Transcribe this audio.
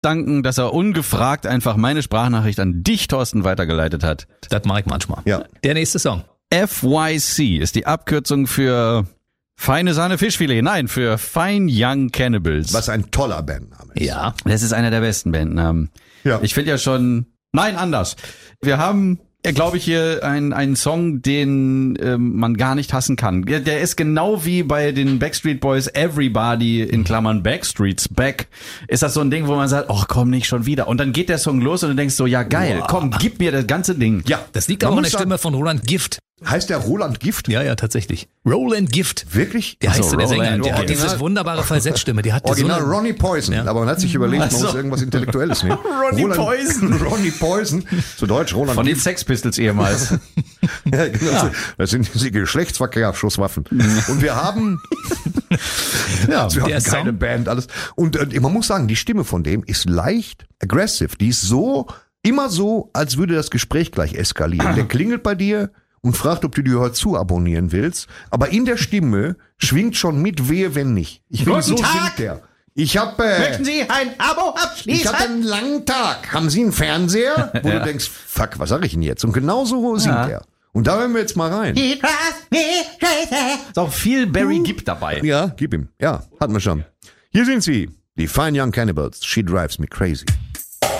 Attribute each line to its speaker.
Speaker 1: danken, dass er ungefragt einfach meine Sprachnachricht an dich, Thorsten, weitergeleitet hat.
Speaker 2: Das mache ich manchmal.
Speaker 3: Ja.
Speaker 2: Der nächste Song.
Speaker 1: FYC ist die Abkürzung für Feine Sahne Fischfilet. Nein, für Fine Young Cannibals.
Speaker 3: Was ein toller Bandname ist.
Speaker 2: Ja.
Speaker 1: Das ist einer der besten Bandnamen.
Speaker 3: Ja.
Speaker 1: Ich finde ja schon... Nein, anders. Wir haben... glaube ich, hier einen Song, den man gar nicht hassen kann. Der ist genau wie bei den Backstreet Boys Everybody in Klammern Backstreet's Back. Ist das so ein Ding, wo man sagt, ach komm, nicht schon wieder. Und dann geht der Song los und du denkst so, ja geil, komm, gib mir das ganze Ding.
Speaker 3: Ja,
Speaker 2: Das liegt
Speaker 3: man
Speaker 2: aber an
Speaker 3: muss
Speaker 2: der Stimme von Roland Gift.
Speaker 3: Heißt der Roland Gift?
Speaker 2: Ja, tatsächlich. Roland Gift.
Speaker 3: Wirklich?
Speaker 2: Der heißt so, der Sänger.
Speaker 1: Roland
Speaker 2: Der hat
Speaker 1: Gift.
Speaker 2: diese wunderbare Falsettstimme. Die hat
Speaker 3: Original
Speaker 2: so eine,
Speaker 3: Ronnie Poison.
Speaker 2: Ja.
Speaker 3: Aber man hat sich überlegt, man muss irgendwas Intellektuelles nehmen.
Speaker 1: Poison.
Speaker 3: Ronnie Poison. Zu Deutsch Roland
Speaker 1: Von den
Speaker 3: Gift.
Speaker 1: Sex Pistols ehemals.
Speaker 3: Ja, genau. Das sind die Geschlechtsverkehrsschusswaffen. Und wir haben, wir haben
Speaker 2: der
Speaker 3: keine
Speaker 2: Song-
Speaker 3: Band, alles. Und man muss sagen, die Stimme von dem ist leicht aggressive. Die ist so, immer so, als würde das Gespräch gleich eskalieren. Der klingelt bei dir und fragt, ob du die heute zu abonnieren willst. Aber in der Stimme schwingt schon mit wehe, wenn nicht. Ich finde, so
Speaker 1: Guten Tag.
Speaker 3: singt der. Ich habe
Speaker 1: Sie ein Abo
Speaker 3: ich hatte einen langen Tag. Haben Sie einen Fernseher? Wo du denkst, fuck, was sag ich denn jetzt? Und genau so singt er. Und da hören wir jetzt mal rein.
Speaker 1: Ist auch viel Barry Gibb dabei.
Speaker 3: Ja, gib ihm. Ja, hatten wir schon. Hier sind sie. Die Fine Young Cannibals. She drives me crazy.